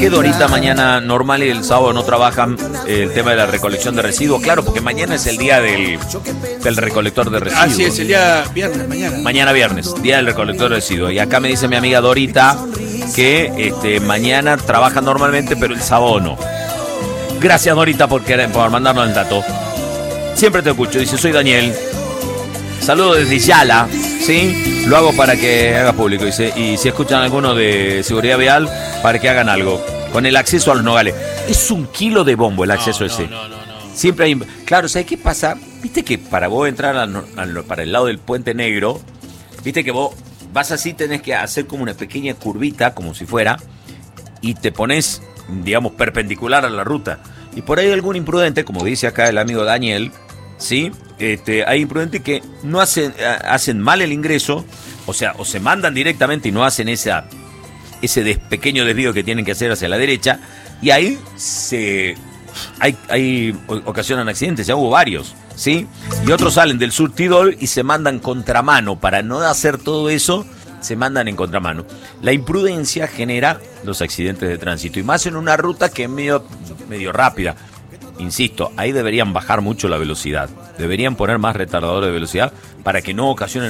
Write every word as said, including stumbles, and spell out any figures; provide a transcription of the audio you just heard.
qué Dorita mañana normal y el sábado no trabajan eh, el tema de la recolección de residuos? Claro, porque mañana es el día del, del recolector de residuos. Así es, el día viernes, mañana. Mañana viernes, día del recolector de residuos. Y acá me dice mi amiga Dorita que este, mañana trabaja normalmente, pero el sábado no. Gracias, Dorita, por, querer, por mandarnos el dato. Siempre te escucho. Dice, soy Daniel. Saludos desde Yala, ¿sí? Lo hago para que haga público. Dice, y si escuchan alguno de seguridad vial, para que hagan algo. Con el acceso a los nogales. Es un kilo de bombo el acceso no, ese. No, no, no, no. Siempre hay... Claro, ¿sabes qué pasa? Viste que para vos entrar a, a, para el lado del Puente Negro, viste que vos vas así, tenés que hacer como una pequeña curvita, como si fuera, y te pones, digamos, perpendicular a la ruta. Y por ahí hay algún imprudente, como dice acá el amigo Daniel, ¿sí? Este, hay imprudentes que no hacen, hacen mal el ingreso, o sea, o se mandan directamente y no hacen esa, ese des, pequeño desvío que tienen que hacer hacia la derecha, y ahí se hay, hay ocasionan accidentes, ya hubo varios, ¿sí? Y otros salen del surtidor y se mandan contramano. Para no hacer todo eso, se mandan en contramano. La imprudencia genera los accidentes de tránsito, y más en una ruta que es medio, medio rápida. Insisto, ahí deberían bajar mucho la velocidad. Deberían poner más retardadores de velocidad para que no ocasionen